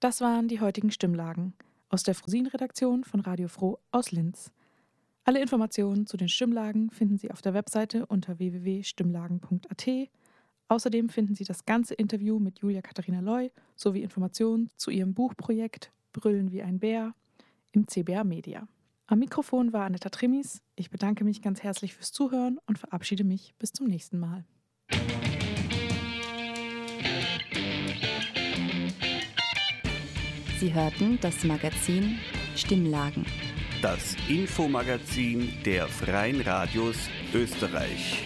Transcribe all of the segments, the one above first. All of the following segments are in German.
Das waren die heutigen Stimmlagen aus der Frosin-Redaktion von Radio Froh aus Linz. Alle Informationen zu den Stimmlagen finden Sie auf der Webseite unter www.stimmlagen.at. Außerdem finden Sie das ganze Interview mit Julia Katharina Loy sowie Informationen zu ihrem Buchprojekt Brüllen wie ein Bär im CBR Media. Am Mikrofon war Anetta Trimis. Ich bedanke mich ganz herzlich fürs Zuhören und verabschiede mich bis zum nächsten Mal. Sie hörten das Magazin Stimmlagen. Das Infomagazin der Freien Radios Österreich.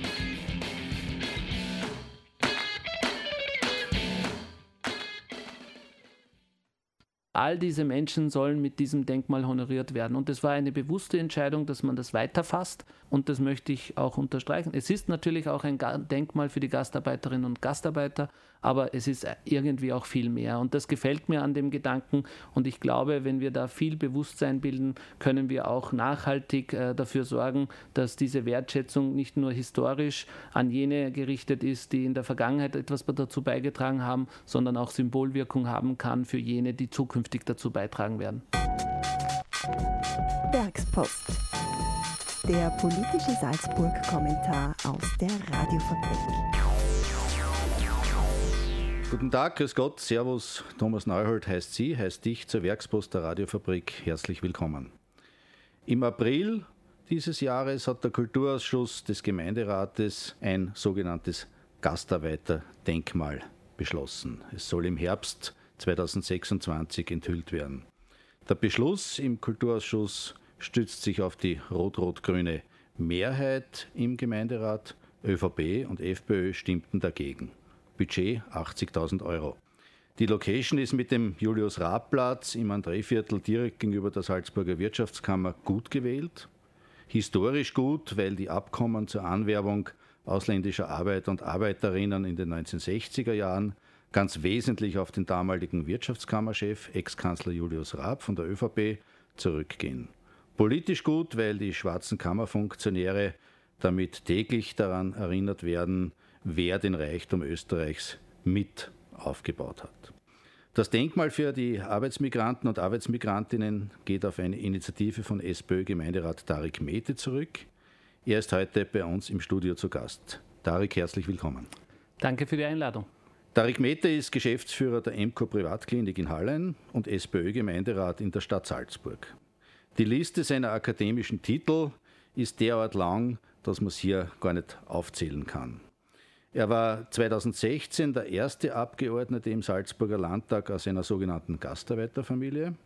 All diese Menschen sollen mit diesem Denkmal honoriert werden. Und es war eine bewusste Entscheidung, dass man das weiterfasst. Und das möchte ich auch unterstreichen. Es ist natürlich auch ein Denkmal für die Gastarbeiterinnen und Gastarbeiter, aber es ist irgendwie auch viel mehr. Und das gefällt mir an dem Gedanken. Und ich glaube, wenn wir da viel Bewusstsein bilden, können wir auch nachhaltig dafür sorgen, dass diese Wertschätzung nicht nur historisch an jene gerichtet ist, die in der Vergangenheit etwas dazu beigetragen haben, sondern auch Symbolwirkung haben kann für jene, die zukünftig dazu beitragen werden. Werkspost. Der politische Salzburg-Kommentar aus der Radiofabrik. Guten Tag, grüß Gott, servus, Thomas Neuhold heißt Sie, heißt dich zur Werkspost der Radiofabrik herzlich willkommen. Im April dieses Jahres hat der Kulturausschuss des Gemeinderates ein sogenanntes Gastarbeiterdenkmal beschlossen. Es soll im Herbst 2026 enthüllt werden. Der Beschluss im Kulturausschuss stützt sich auf die rot-rot-grüne Mehrheit im Gemeinderat. ÖVP und FPÖ stimmten dagegen. Budget 80.000 Euro. Die Location ist mit dem Julius-Raab-Platz im Andréviertel direkt gegenüber der Salzburger Wirtschaftskammer gut gewählt. Historisch gut, weil die Abkommen zur Anwerbung ausländischer Arbeiter und Arbeiterinnen in den 1960er Jahren ganz wesentlich auf den damaligen Wirtschaftskammerchef, Ex-Kanzler Julius Raab von der ÖVP, zurückgehen. Politisch gut, weil die schwarzen Kammerfunktionäre damit täglich daran erinnert werden, wer den Reichtum Österreichs mit aufgebaut hat. Das Denkmal für die Arbeitsmigranten und Arbeitsmigrantinnen geht auf eine Initiative von SPÖ-Gemeinderat Tarik Mete zurück. Er ist heute bei uns im Studio zu Gast. Tarik, herzlich willkommen. Danke für die Einladung. Tarik Mete ist Geschäftsführer der Emco Privatklinik in Hallein und SPÖ-Gemeinderat in der Stadt Salzburg. Die Liste seiner akademischen Titel ist derart lang, dass man es hier gar nicht aufzählen kann. Er war 2016 der erste Abgeordnete im Salzburger Landtag aus einer sogenannten Gastarbeiterfamilie.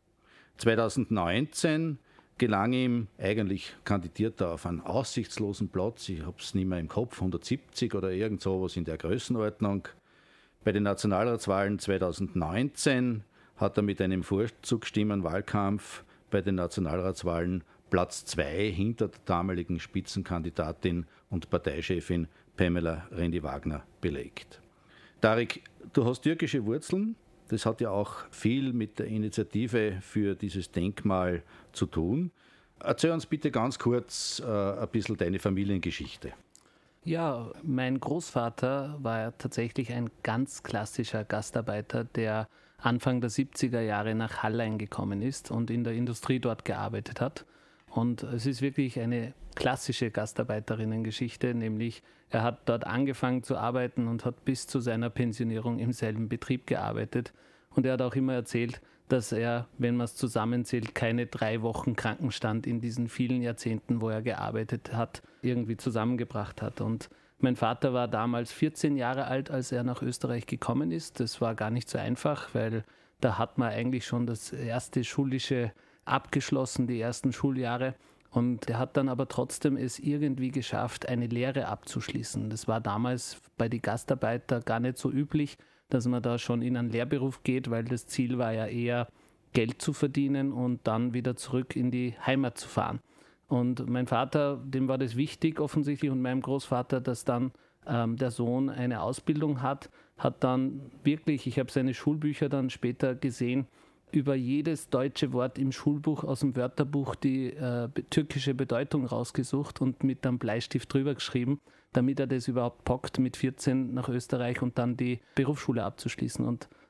2019 gelang ihm, eigentlich kandidiert er auf einen aussichtslosen Platz, ich habe es nicht mehr im Kopf, 170 oder irgend sowas in der Größenordnung. Bei den Nationalratswahlen 2019 hat er mit einem Vorzugsstimmenwahlkampf bei den Nationalratswahlen Platz 2 hinter der damaligen Spitzenkandidatin und Parteichefin Pamela Rendi-Wagner belegt. Tarik, du hast türkische Wurzeln. Das hat ja auch viel mit der Initiative für dieses Denkmal zu tun. Erzähl uns bitte ganz kurz ein bisschen deine Familiengeschichte. Ja, mein Großvater war tatsächlich ein ganz klassischer Gastarbeiter, der Anfang der 70er Jahre nach Hallein gekommen ist und in der Industrie dort gearbeitet hat. Und es ist wirklich eine klassische Gastarbeiterinnengeschichte, nämlich er hat dort angefangen zu arbeiten und hat bis zu seiner Pensionierung im selben Betrieb gearbeitet. Und er hat auch immer erzählt, dass er, wenn man es zusammenzählt, keine 3 Wochen Krankenstand in diesen vielen Jahrzehnten, wo er gearbeitet hat, irgendwie zusammengebracht hat. Und mein Vater war damals 14 Jahre alt, als er nach Österreich gekommen ist. Das war gar nicht so einfach, weil da hat man eigentlich schon das erste Schulische abgeschlossen, die ersten Schuljahre. Und er hat dann aber trotzdem es irgendwie geschafft, eine Lehre abzuschließen. Das war damals bei den Gastarbeitern gar nicht so üblich, dass man da schon in einen Lehrberuf geht, weil das Ziel war ja eher, Geld zu verdienen und dann wieder zurück in die Heimat zu fahren. Und mein Vater, dem war das wichtig offensichtlich und meinem Großvater, dass dann der Sohn eine Ausbildung hat dann wirklich, ich habe seine Schulbücher dann später gesehen, über jedes deutsche Wort im Schulbuch aus dem Wörterbuch die türkische Bedeutung rausgesucht und mit einem Bleistift drüber geschrieben, damit er das überhaupt packt, mit 14 nach Österreich und dann die Berufsschule abzuschließen. Und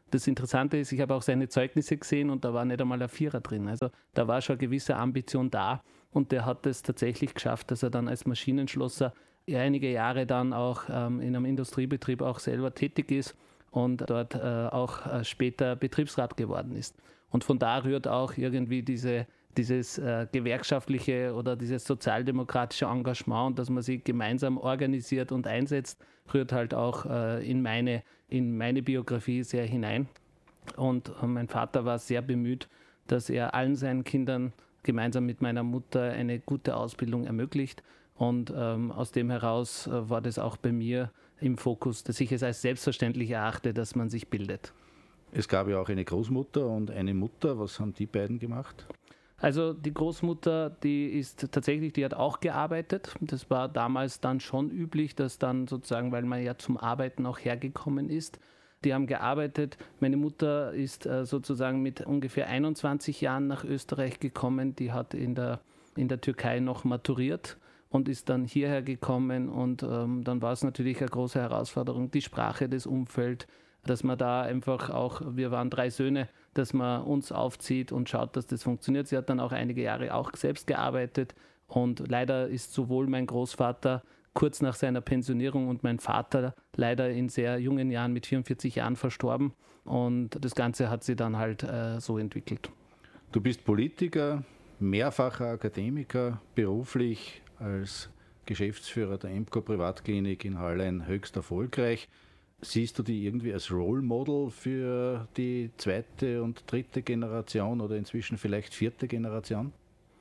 Das Interessante ist, ich habe auch seine Zeugnisse gesehen und da war nicht einmal ein Vierer drin. Also da war schon eine gewisse Ambition da und der hat es tatsächlich geschafft, dass er dann als Maschinenschlosser einige Jahre dann auch in einem Industriebetrieb auch selber tätig ist und dort auch später Betriebsrat geworden ist. Und von da rührt auch irgendwie dieses gewerkschaftliche oder dieses sozialdemokratische Engagement, dass man sich gemeinsam organisiert und einsetzt, rührt halt auch in meine Biografie sehr hinein. Und mein Vater war sehr bemüht, dass er allen seinen Kindern gemeinsam mit meiner Mutter eine gute Ausbildung ermöglicht. Und aus dem heraus war das auch bei mir im Fokus, dass ich es als selbstverständlich erachte, dass man sich bildet. Es gab ja auch eine Großmutter und eine Mutter. Was haben die beiden gemacht? Also die Großmutter, die hat auch gearbeitet. Das war damals dann schon üblich, dass dann sozusagen, weil man ja zum Arbeiten auch hergekommen ist, die haben gearbeitet. Meine Mutter ist sozusagen mit ungefähr 21 Jahren nach Österreich gekommen. Die hat in der Türkei noch maturiert und ist dann hierher gekommen. Und dann war es natürlich eine große Herausforderung, die Sprache, das Umfeld, dass man da einfach auch, wir waren 3 Söhne, dass man uns aufzieht und schaut, dass das funktioniert. Sie hat dann auch einige Jahre auch selbst gearbeitet und leider ist sowohl mein Großvater kurz nach seiner Pensionierung und mein Vater leider in sehr jungen Jahren mit 44 Jahren verstorben und das Ganze hat sich dann halt so entwickelt. Du bist Politiker, mehrfacher Akademiker, beruflich als Geschäftsführer der Emco Privatklinik in Hallein höchst erfolgreich. Siehst du die irgendwie als Role Model für die 2. und 3. Generation oder inzwischen vielleicht 4. Generation?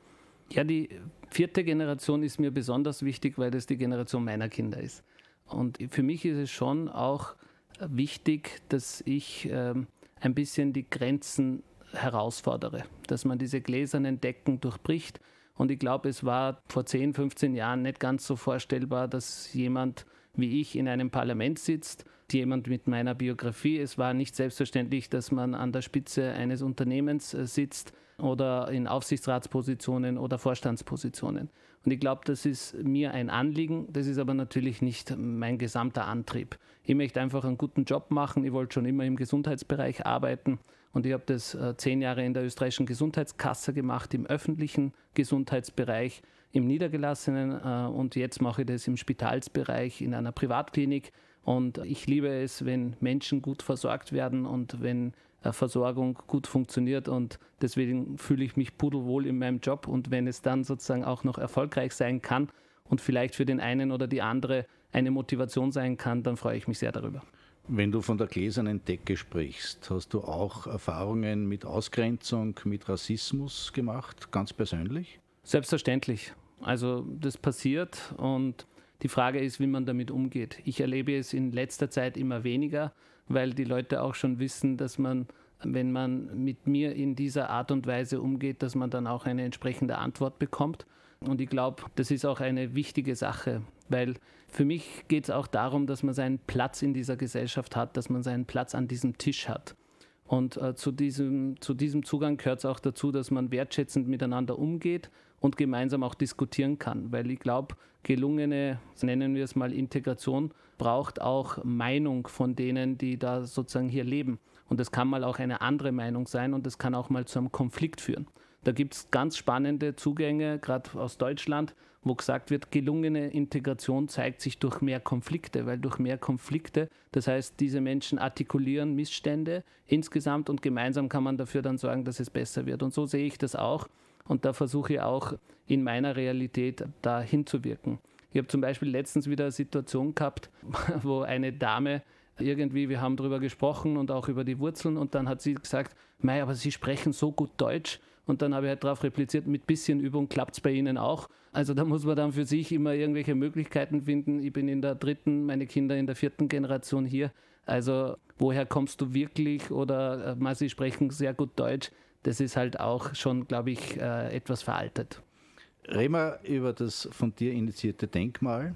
Ja, die 4. Generation ist mir besonders wichtig, weil das die Generation meiner Kinder ist. Und für mich ist es schon auch wichtig, dass ich ein bisschen die Grenzen herausfordere, dass man diese gläsernen Decken durchbricht. Und ich glaube, es war vor 10, 15 Jahren nicht ganz so vorstellbar, dass jemand wie ich in einem Parlament sitzt, jemand mit meiner Biografie. Es war nicht selbstverständlich, dass man an der Spitze eines Unternehmens sitzt oder in Aufsichtsratspositionen oder Vorstandspositionen. Und ich glaube, das ist mir ein Anliegen, das ist aber natürlich nicht mein gesamter Antrieb. Ich möchte einfach einen guten Job machen, ich wollte schon immer im Gesundheitsbereich arbeiten und ich habe das 10 Jahre in der österreichischen Gesundheitskasse gemacht, im öffentlichen Gesundheitsbereich, im Niedergelassenen und jetzt mache ich das im Spitalsbereich in einer Privatklinik. Und ich liebe es, wenn Menschen gut versorgt werden und wenn Versorgung gut funktioniert und deswegen fühle ich mich pudelwohl in meinem Job und wenn es dann sozusagen auch noch erfolgreich sein kann und vielleicht für den einen oder die andere eine Motivation sein kann, dann freue ich mich sehr darüber. Wenn du von der gläsernen Decke sprichst, hast du auch Erfahrungen mit Ausgrenzung, mit Rassismus gemacht, ganz persönlich? Selbstverständlich. Also das passiert und die Frage ist, wie man damit umgeht. Ich erlebe es in letzter Zeit immer weniger, weil die Leute auch schon wissen, dass man, wenn man mit mir in dieser Art und Weise umgeht, dass man dann auch eine entsprechende Antwort bekommt. Und ich glaube, das ist auch eine wichtige Sache, weil für mich geht es auch darum, dass man seinen Platz in dieser Gesellschaft hat, dass man seinen Platz an diesem Tisch hat. Und zu diesem Zugang gehört es auch dazu, dass man wertschätzend miteinander umgeht und gemeinsam auch diskutieren kann. Weil ich glaube, gelungene, nennen wir es mal Integration, braucht auch Meinung von denen, die da sozusagen hier leben. Und das kann mal auch eine andere Meinung sein und das kann auch mal zu einem Konflikt führen. Da gibt es ganz spannende Zugänge, gerade aus Deutschland, wo gesagt wird, gelungene Integration zeigt sich durch mehr Konflikte, weil durch mehr Konflikte, das heißt, diese Menschen artikulieren Missstände insgesamt und gemeinsam kann man dafür dann sorgen, dass es besser wird. Und so sehe ich das auch und da versuche ich auch in meiner Realität da hinzuwirken. Ich habe zum Beispiel letztens wieder eine Situation gehabt, wo eine Dame irgendwie, wir haben darüber gesprochen und auch über die Wurzeln und dann hat sie gesagt, Mei, aber Sie sprechen so gut Deutsch. Und dann habe ich halt darauf repliziert, mit bisschen Übung klappt es bei Ihnen auch. Also da muss man dann für sich immer irgendwelche Möglichkeiten finden. Ich bin in der 3., meine Kinder in der 4. Generation hier. Also woher kommst du wirklich? Oder Sie sprechen sehr gut Deutsch. Das ist halt auch schon, glaube ich, etwas veraltet. Reden wir über das von dir initiierte Denkmal.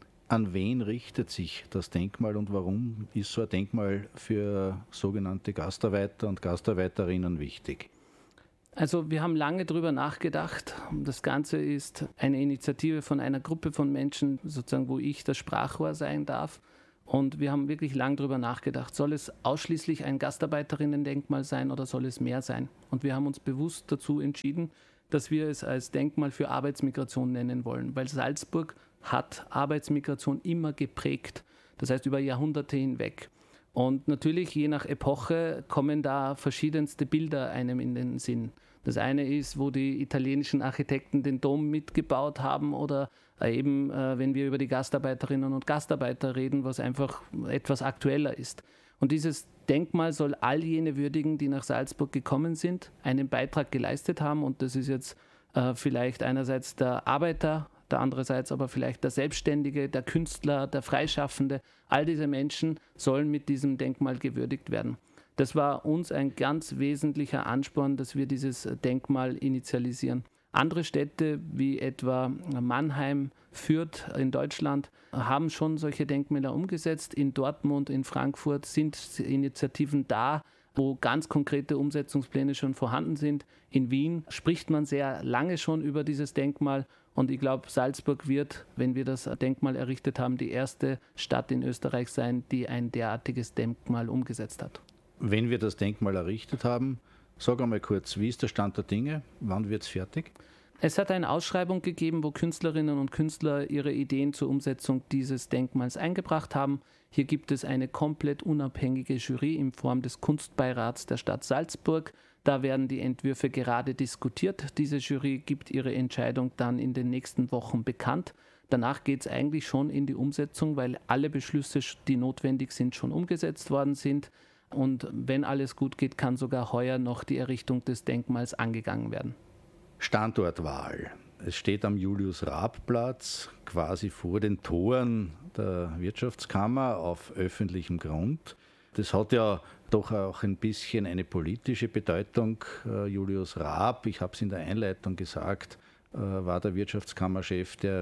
An wen richtet sich das Denkmal und warum ist so ein Denkmal für sogenannte Gastarbeiter und Gastarbeiterinnen wichtig? Also wir haben lange darüber nachgedacht. Das Ganze ist eine Initiative von einer Gruppe von Menschen, sozusagen, wo ich das Sprachrohr sein darf. Und wir haben wirklich lang darüber nachgedacht, soll es ausschließlich ein Gastarbeiterinnen-Denkmal sein oder soll es mehr sein? Und wir haben uns bewusst dazu entschieden, dass wir es als Denkmal für Arbeitsmigration nennen wollen, weil Salzburg hat Arbeitsmigration immer geprägt, das heißt über Jahrhunderte hinweg. Und natürlich, je nach Epoche, kommen da verschiedenste Bilder einem in den Sinn. Das eine ist, wo die italienischen Architekten den Dom mitgebaut haben oder eben, wenn wir über die Gastarbeiterinnen und Gastarbeiter reden, was einfach etwas aktueller ist. Und dieses Denkmal soll all jene würdigen, die nach Salzburg gekommen sind, einen Beitrag geleistet haben. Und das ist jetzt vielleicht einerseits der Arbeiter, der andererseits aber vielleicht der Selbstständige, der Künstler, der Freischaffende. All diese Menschen sollen mit diesem Denkmal gewürdigt werden. Das war uns ein ganz wesentlicher Ansporn, dass wir dieses Denkmal initialisieren. Andere Städte wie etwa Mannheim, Fürth in Deutschland haben schon solche Denkmäler umgesetzt. In Dortmund, in Frankfurt sind Initiativen da, wo ganz konkrete Umsetzungspläne schon vorhanden sind. In Wien spricht man sehr lange schon über dieses Denkmal und ich glaube, Salzburg wird, wenn wir das Denkmal errichtet haben, die erste Stadt in Österreich sein, die ein derartiges Denkmal umgesetzt hat. Wenn wir das Denkmal errichtet haben, sag einmal kurz, wie ist der Stand der Dinge? Wann wird es fertig? Es hat eine Ausschreibung gegeben, wo Künstlerinnen und Künstler ihre Ideen zur Umsetzung dieses Denkmals eingebracht haben. Hier gibt es eine komplett unabhängige Jury in Form des Kunstbeirats der Stadt Salzburg. Da werden die Entwürfe gerade diskutiert. Diese Jury gibt ihre Entscheidung dann in den nächsten Wochen bekannt. Danach geht es eigentlich schon in die Umsetzung, weil alle Beschlüsse, die notwendig sind, schon umgesetzt worden sind. Und wenn alles gut geht, kann sogar heuer noch die Errichtung des Denkmals angegangen werden. Standortwahl. Es steht am Julius-Raab-Platz, quasi vor den Toren der Wirtschaftskammer auf öffentlichem Grund. Das hat ja doch auch ein bisschen eine politische Bedeutung. Julius Raab, ich habe es in der Einleitung gesagt, war der Wirtschaftskammerchef, der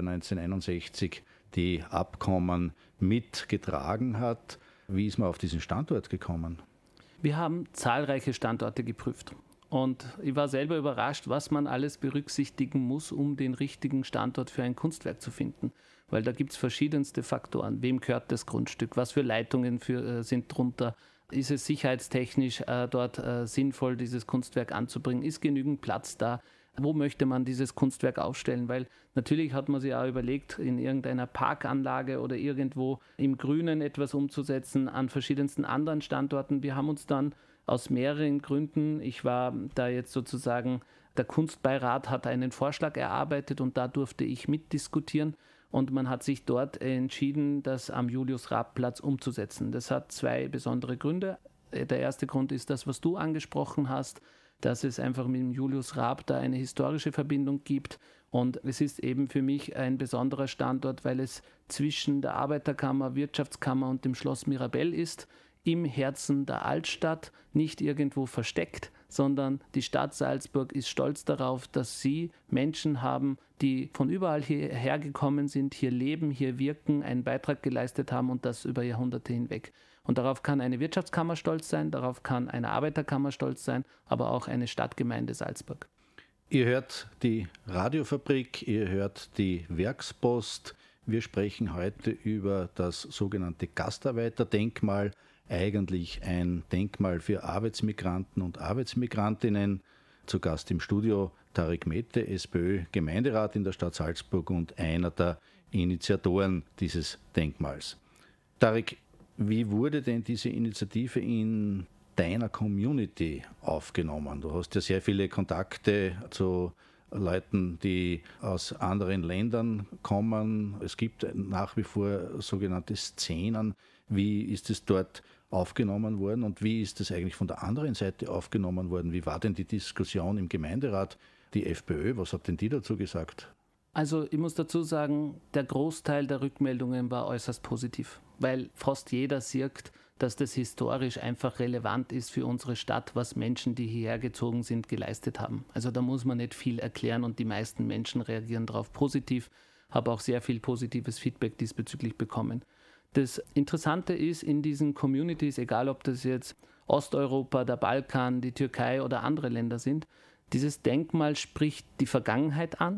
1961 die Abkommen mitgetragen hat. Wie ist man auf diesen Standort gekommen? Wir haben zahlreiche Standorte geprüft. Und ich war selber überrascht, was man alles berücksichtigen muss, um den richtigen Standort für ein Kunstwerk zu finden. Weil da gibt es verschiedenste Faktoren. Wem gehört das Grundstück? Was für Leitungen sind drunter? Ist es sicherheitstechnisch dort sinnvoll, dieses Kunstwerk anzubringen? Ist genügend Platz da? Wo möchte man dieses Kunstwerk aufstellen? Weil natürlich hat man sich auch überlegt, in irgendeiner Parkanlage oder irgendwo im Grünen etwas umzusetzen, an verschiedensten anderen Standorten. Wir haben uns dann aus mehreren Gründen, ich war da jetzt sozusagen, der Kunstbeirat hat einen Vorschlag erarbeitet und da durfte ich mitdiskutieren und man hat sich dort entschieden, das am Julius-Raab-Platz umzusetzen. Das hat zwei besondere Gründe. Der erste Grund ist das, was du angesprochen hast, dass es einfach mit dem Julius Raab da eine historische Verbindung gibt. Und es ist eben für mich ein besonderer Standort, weil es zwischen der Arbeiterkammer, Wirtschaftskammer und dem Schloss Mirabell ist, im Herzen der Altstadt, nicht irgendwo versteckt, sondern die Stadt Salzburg ist stolz darauf, dass sie Menschen haben, die von überall hierher gekommen sind, hier leben, hier wirken, einen Beitrag geleistet haben und das über Jahrhunderte hinweg. Und darauf kann eine Wirtschaftskammer stolz sein, darauf kann eine Arbeiterkammer stolz sein, aber auch eine Stadtgemeinde Salzburg. Ihr hört die Radiofabrik, ihr hört die Werkspost. Wir sprechen heute über das sogenannte Gastarbeiterdenkmal, eigentlich ein Denkmal für Arbeitsmigranten und Arbeitsmigrantinnen. Zu Gast im Studio Tarek Mete, SPÖ-Gemeinderat in der Stadt Salzburg und einer der Initiatoren dieses Denkmals. Tarek, wie wurde denn diese Initiative in deiner Community aufgenommen? Du hast ja sehr viele Kontakte zu Leuten, die aus anderen Ländern kommen. Es gibt nach wie vor sogenannte Szenen. Wie ist es dort aufgenommen worden und wie ist es eigentlich von der anderen Seite aufgenommen worden? Wie war denn die Diskussion im Gemeinderat? Die FPÖ, was hat denn die dazu gesagt? Also ich muss dazu sagen, der Großteil der Rückmeldungen war äußerst positiv, weil fast jeder sieht, dass das historisch einfach relevant ist für unsere Stadt, was Menschen, die hierher gezogen sind, geleistet haben. Also da muss man nicht viel erklären und die meisten Menschen reagieren darauf positiv. Habe auch sehr viel positives Feedback diesbezüglich bekommen. Das Interessante ist in diesen Communities, egal ob das jetzt Osteuropa, der Balkan, die Türkei oder andere Länder sind, dieses Denkmal spricht die Vergangenheit an,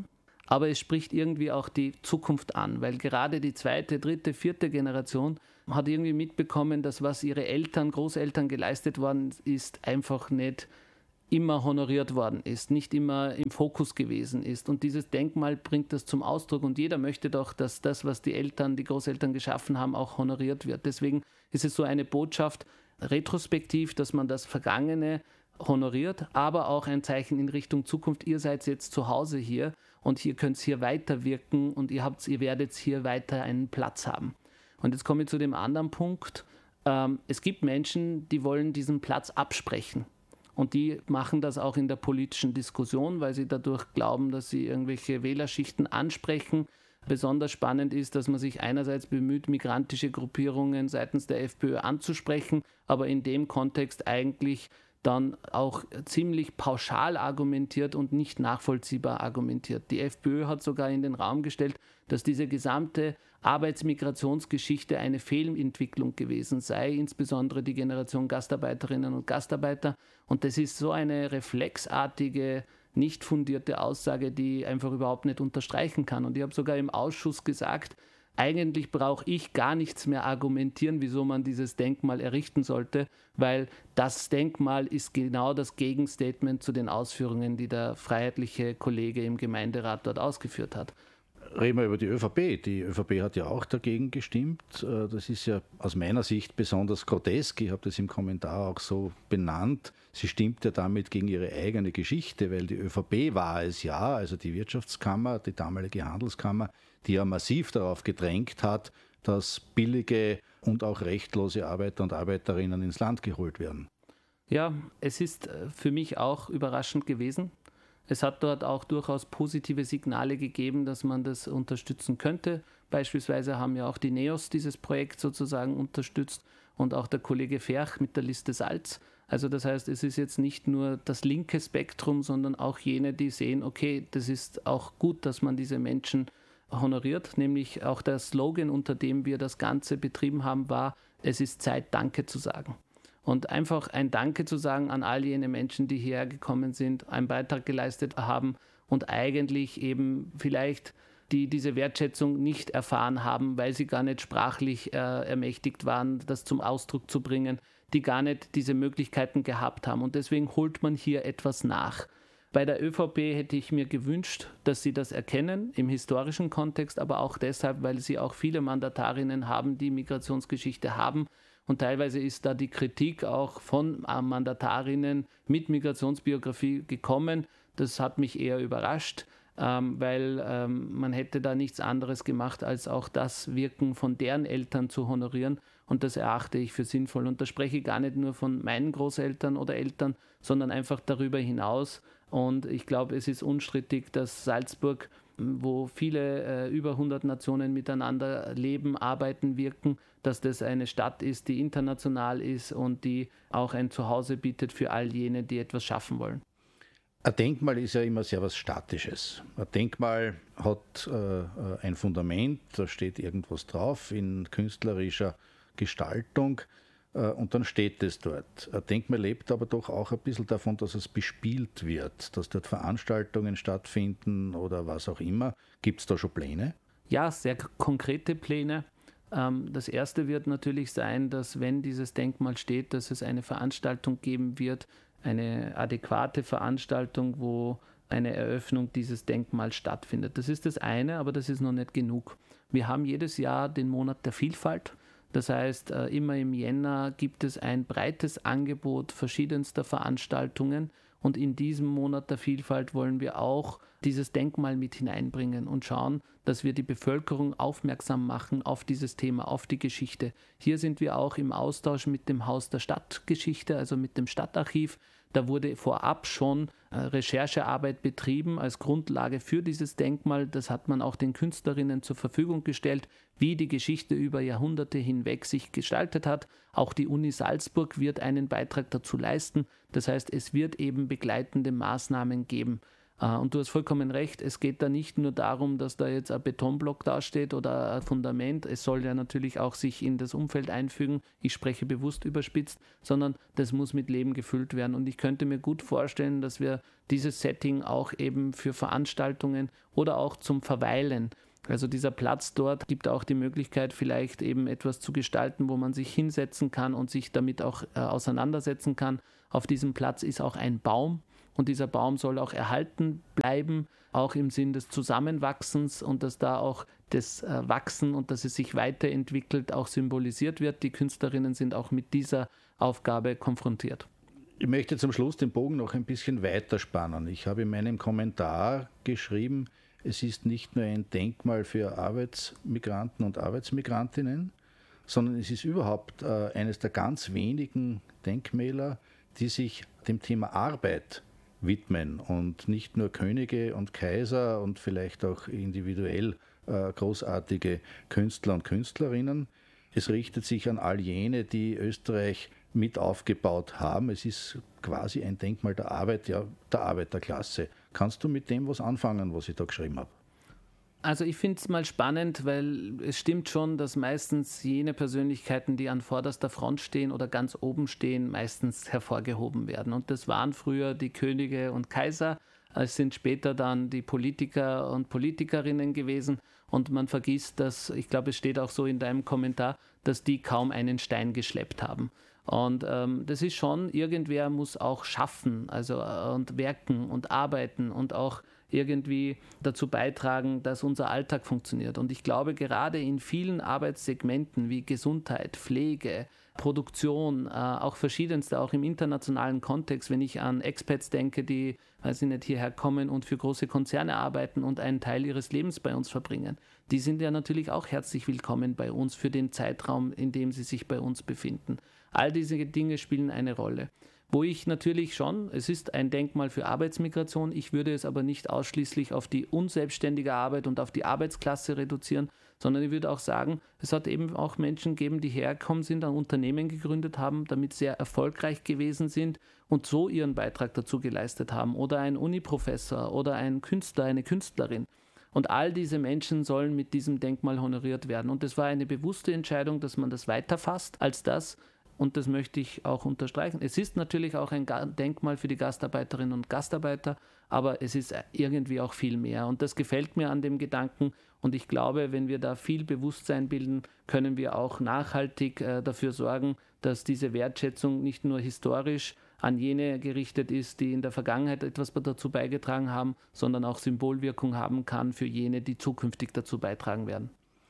aber es spricht irgendwie auch die Zukunft an, weil gerade die 2., 3., 4. Generation hat irgendwie mitbekommen, dass was ihre Eltern, Großeltern geleistet worden ist, einfach nicht immer honoriert worden ist, nicht immer im Fokus gewesen ist. Und dieses Denkmal bringt das zum Ausdruck und jeder möchte doch, dass das, was die Eltern, die Großeltern geschaffen haben, auch honoriert wird. Deswegen ist es so eine Botschaft retrospektiv, dass man das Vergangene honoriert, aber auch ein Zeichen in Richtung Zukunft. Ihr seid jetzt zu Hause hier und ihr könnt hier weiterwirken und ihr werdet hier weiter einen Platz haben. Und jetzt komme ich zu dem anderen Punkt. Es gibt Menschen, die wollen diesen Platz absprechen. Und die machen das auch in der politischen Diskussion, weil sie dadurch glauben, dass sie irgendwelche Wählerschichten ansprechen. Besonders spannend ist, dass man sich einerseits bemüht, migrantische Gruppierungen seitens der FPÖ anzusprechen, aber in dem Kontext eigentlich dann auch ziemlich pauschal argumentiert und nicht nachvollziehbar argumentiert. Die FPÖ hat sogar in den Raum gestellt, dass diese gesamte Arbeitsmigrationsgeschichte eine Fehlentwicklung gewesen sei, insbesondere die Generation Gastarbeiterinnen und Gastarbeiter. Und das ist so eine reflexartige, nicht fundierte Aussage, die einfach überhaupt nicht unterstreichen kann. Und ich habe sogar im Ausschuss gesagt, eigentlich brauche ich gar nichts mehr argumentieren, wieso man dieses Denkmal errichten sollte, weil das Denkmal ist genau das Gegenstatement zu den Ausführungen, die der freiheitliche Kollege im Gemeinderat dort ausgeführt hat. Reden wir über die ÖVP. Die ÖVP hat ja auch dagegen gestimmt. Das ist ja aus meiner Sicht besonders grotesk. Ich habe das im Kommentar auch so benannt. Sie stimmt ja damit gegen ihre eigene Geschichte, weil die ÖVP war es ja, also die Wirtschaftskammer, die damalige Handelskammer, die ja massiv darauf gedrängt hat, dass billige und auch rechtlose Arbeiter und Arbeiterinnen ins Land geholt werden. Ja, es ist für mich auch überraschend gewesen. Es hat dort auch durchaus positive Signale gegeben, dass man das unterstützen könnte. Beispielsweise haben ja auch die NEOS dieses Projekt sozusagen unterstützt und auch der Kollege Ferch mit der Liste Salz. Also das heißt, es ist jetzt nicht nur das linke Spektrum, sondern auch jene, die sehen, okay, das ist auch gut, dass man diese Menschen honoriert. Nämlich auch der Slogan, unter dem wir das Ganze betrieben haben, war, es ist Zeit, Danke zu sagen. Und einfach ein Danke zu sagen an all jene Menschen, die hierher gekommen sind, einen Beitrag geleistet haben und eigentlich eben vielleicht diese Wertschätzung nicht erfahren haben, weil sie gar nicht sprachlich ermächtigt waren, das zum Ausdruck zu bringen, die gar nicht diese Möglichkeiten gehabt haben. Und deswegen holt man hier etwas nach. Bei der ÖVP hätte ich mir gewünscht, dass sie das erkennen, im historischen Kontext, aber auch deshalb, weil sie auch viele Mandatarinnen haben, die Migrationsgeschichte haben. Und teilweise ist da die Kritik auch von Mandatarinnen mit Migrationsbiografie gekommen. Das hat mich eher überrascht, weil man hätte da nichts anderes gemacht, als auch das Wirken von deren Eltern zu honorieren. Und das erachte ich für sinnvoll. Und da spreche ich gar nicht nur von meinen Großeltern oder Eltern, sondern einfach darüber hinaus. Und ich glaube, es ist unstrittig, dass Salzburg, wo viele über 100 Nationen miteinander leben, arbeiten, wirken, dass das eine Stadt ist, die international ist und die auch ein Zuhause bietet für all jene, die etwas schaffen wollen. Ein Denkmal ist ja immer sehr was Statisches. Ein Denkmal hat ein Fundament, da steht irgendwas drauf in künstlerischer Gestaltung und dann steht es dort. Ein Denkmal lebt aber doch auch ein bisschen davon, dass es bespielt wird, dass dort Veranstaltungen stattfinden oder was auch immer. Gibt es da schon Pläne? Ja, sehr konkrete Pläne. Das erste wird natürlich sein, dass wenn dieses Denkmal steht, dass es eine Veranstaltung geben wird, eine adäquate Veranstaltung, wo eine Eröffnung dieses Denkmals stattfindet. Das ist das eine, aber das ist noch nicht genug. Wir haben jedes Jahr den Monat der Vielfalt. Das heißt, immer im Jänner gibt es ein breites Angebot verschiedenster Veranstaltungen und in diesem Monat der Vielfalt wollen wir auch dieses Denkmal mit hineinbringen und schauen, dass wir die Bevölkerung aufmerksam machen auf dieses Thema, auf die Geschichte. Hier sind wir auch im Austausch mit dem Haus der Stadtgeschichte, also mit dem Stadtarchiv. Da wurde vorab schon Recherchearbeit betrieben als Grundlage für dieses Denkmal. Das hat man auch den Künstlerinnen zur Verfügung gestellt, wie die Geschichte über Jahrhunderte hinweg sich gestaltet hat. Auch die Uni Salzburg wird einen Beitrag dazu leisten. Das heißt, es wird eben begleitende Maßnahmen geben. Und du hast vollkommen recht, es geht da nicht nur darum, dass da jetzt ein Betonblock dasteht oder ein Fundament, es soll ja natürlich auch sich in das Umfeld einfügen, ich spreche bewusst überspitzt, sondern das muss mit Leben gefüllt werden. Und ich könnte mir gut vorstellen, dass wir dieses Setting auch eben für Veranstaltungen oder auch zum Verweilen, also dieser Platz dort gibt auch die Möglichkeit, vielleicht eben etwas zu gestalten, wo man sich hinsetzen kann und sich damit auch auseinandersetzen kann. Auf diesem Platz ist auch ein Baum und dieser Baum soll auch erhalten bleiben, auch im Sinn des Zusammenwachsens und dass da auch das Wachsen und dass es sich weiterentwickelt auch symbolisiert wird. Die Künstlerinnen sind auch mit dieser Aufgabe konfrontiert. Ich möchte zum Schluss den Bogen noch ein bisschen weiter spannen. Ich habe in meinem Kommentar geschrieben, es ist nicht nur ein Denkmal für Arbeitsmigranten und Arbeitsmigrantinnen, sondern es ist überhaupt eines der ganz wenigen Denkmäler, die sich dem Thema Arbeit widmen und nicht nur Könige und Kaiser und vielleicht auch individuell großartige Künstler und Künstlerinnen. Es richtet sich an all jene, die Österreich mit aufgebaut haben. Es ist quasi ein Denkmal der Arbeit, ja, der Arbeiterklasse. Kannst du mit dem was anfangen, was ich da geschrieben habe? Also ich finde es mal spannend, weil es stimmt schon, dass meistens jene Persönlichkeiten, die an vorderster Front stehen oder ganz oben stehen, meistens hervorgehoben werden. Und das waren früher die Könige und Kaiser, es sind später dann die Politiker und Politikerinnen gewesen. Und man vergisst, dass, ich glaube, es steht auch so in deinem Kommentar, dass die kaum einen Stein geschleppt haben. Und das ist schon, irgendwer muss auch schaffen, also und werken und arbeiten und auch irgendwie dazu beitragen, dass unser Alltag funktioniert. Und ich glaube, gerade in vielen Arbeitssegmenten wie Gesundheit, Pflege, Produktion, auch verschiedenste, auch im internationalen Kontext, wenn ich an Expats denke, die, weiß ich nicht, hierher kommen und für große Konzerne arbeiten und einen Teil ihres Lebens bei uns verbringen, die sind ja natürlich auch herzlich willkommen bei uns für den Zeitraum, in dem sie sich bei uns befinden. All diese Dinge spielen eine Rolle. Wo ich natürlich schon, es ist ein Denkmal für Arbeitsmigration, ich würde es aber nicht ausschließlich auf die unselbstständige Arbeit und auf die Arbeitsklasse reduzieren, sondern ich würde auch sagen, es hat eben auch Menschen gegeben, die hergekommen sind, ein Unternehmen gegründet haben, damit sehr erfolgreich gewesen sind und so ihren Beitrag dazu geleistet haben. Oder ein Uniprofessor oder ein Künstler, eine Künstlerin. Und all diese Menschen sollen mit diesem Denkmal honoriert werden. Und es war eine bewusste Entscheidung, dass man das weiterfasst als das. Und das möchte ich auch unterstreichen. Es ist natürlich auch ein Denkmal für die Gastarbeiterinnen und Gastarbeiter, aber es ist irgendwie auch viel mehr. Und das gefällt mir an dem Gedanken. Und ich glaube, wenn wir da viel Bewusstsein bilden, können wir auch nachhaltig dafür sorgen, dass diese Wertschätzung nicht nur historisch an jene gerichtet ist, die in der Vergangenheit etwas dazu beigetragen haben, sondern auch Symbolwirkung haben kann für jene, die zukünftig dazu beitragen werden.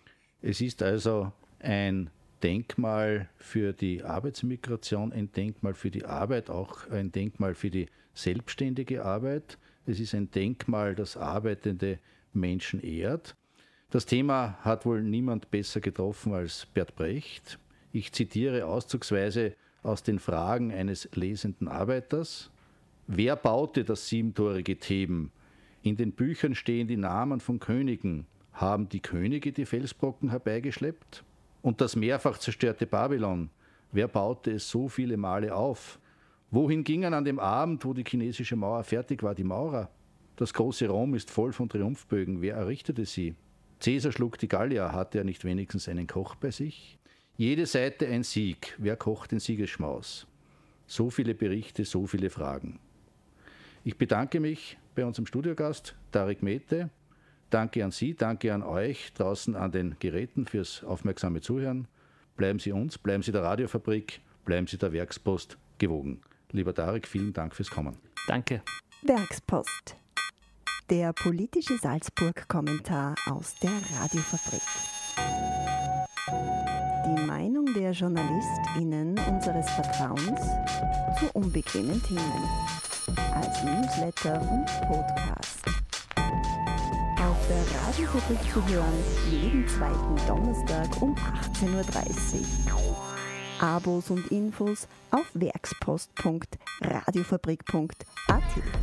Es ist also ein Denkmal für die Arbeitsmigration, ein Denkmal für die Arbeit, auch ein Denkmal für die selbstständige Arbeit. Es ist ein Denkmal, das arbeitende Menschen ehrt. Das Thema hat wohl niemand besser getroffen als Bert Brecht. Ich zitiere auszugsweise aus den Fragen eines lesenden Arbeiters. Wer baute das siebentorige Theben? In den Büchern stehen die Namen von Königen. Haben die Könige die Felsbrocken herbeigeschleppt? Und das mehrfach zerstörte Babylon, wer baute es so viele Male auf? Wohin gingen an dem Abend, wo die chinesische Mauer fertig war, die Maurer? Das große Rom ist voll von Triumphbögen, wer errichtete sie? Cäsar schlug die Gallier, hatte er nicht wenigstens einen Koch bei sich? Jede Seite ein Sieg, wer kocht den Siegesschmaus? So viele Berichte, so viele Fragen. Ich bedanke mich bei unserem Studiogast, Tarek Mete. Danke an Sie, danke an euch draußen an den Geräten fürs aufmerksame Zuhören. Bleiben Sie uns, bleiben Sie der Radiofabrik, bleiben Sie der Werkspost gewogen. Lieber Tarek, vielen Dank fürs Kommen. Danke. Werkspost. Der politische Salzburg-Kommentar aus der Radiofabrik. Die Meinung der JournalistInnen unseres Vertrauens zu unbequemen Themen. Als Newsletter und Podcast. Auf der Radiofabrik zu hören, jeden zweiten Donnerstag um 18.30 Uhr. Abos und Infos auf werkspost.radiofabrik.at.